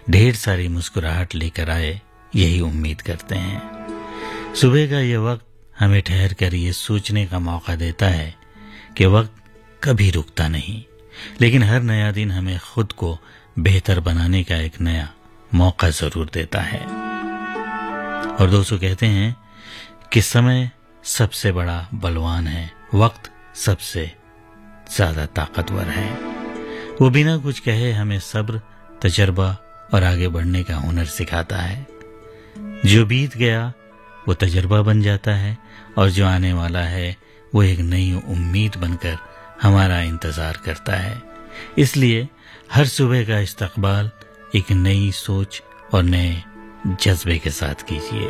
ढेर सारी मुस्कुराहट लेकर आए, यही उम्मीद करते हैं। सुबह का ये वक्त हमें ठहर कर ये सोचने का मौका देता है कि वक्त कभी रुकता नहीं, लेकिन हर नया दिन हमें खुद को बेहतर बनाने का एक नया मौका जरूर देता है। और दोस्तों, कहते हैं कि समय सबसे बड़ा बलवान है, वक्त सबसे ज्यादा ताकतवर है। वो बिना कुछ कहे हमें सब्र, तजर्बा और आगे बढ़ने का हुनर सिखाता है। जो बीत गया वो तजर्बा बन जाता है और जो आने वाला है वो एक नई उम्मीद बनकर हमारा इंतजार करता है। इसलिए हर सुबह का इस्तकबाल एक नई सोच और नए जज्बे के साथ कीजिए।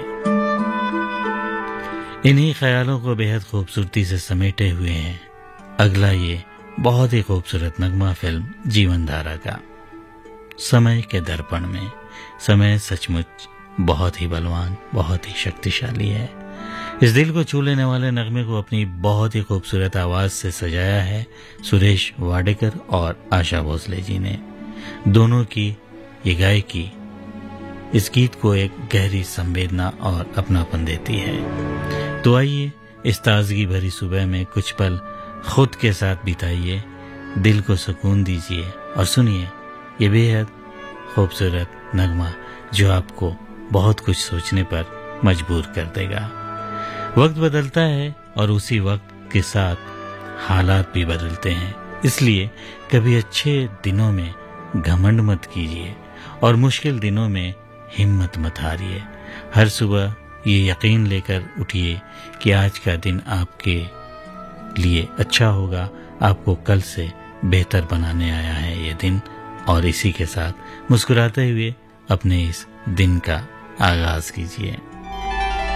इन्हीं ख्यालों को बेहद खूबसूरती से समेटे हुए हैं अगला ये बहुत ही खूबसूरत नगमा फिल्म जीवनधारा का। समय के दर्पण में समय सचमुच बहुत ही बलवान, बहुत ही शक्तिशाली है। इस दिल को छू लेने वाले नगमे को अपनी बहुत ही खूबसूरत आवाज से सजाया है सुरेश वाडेकर और आशा भोसले जी ने। दोनों की ये गायकी इस गीत को एक गहरी संवेदना और अपनापन देती है। तो आइए इस ताजगी भरी सुबह में कुछ पल खुद के साथ बिताइए, दिल को सुकून दीजिए और सुनिए ये बेहद खूबसूरत नगमा जो आपको बहुत कुछ सोचने पर मजबूर कर देगा। वक्त बदलता है और उसी वक्त के साथ हालात भी बदलते हैं, इसलिए कभी अच्छे दिनों में घमंड मत कीजिए और मुश्किल दिनों में हिम्मत मत हारिए। हर सुबह ये यकीन लेकर उठिए कि आज का दिन आपके लिए अच्छा होगा, आपको कल से बेहतर बनाने आया है ये दिन। और इसी के साथ मुस्कुराते हुए अपने इस दिन का आगाज कीजिए।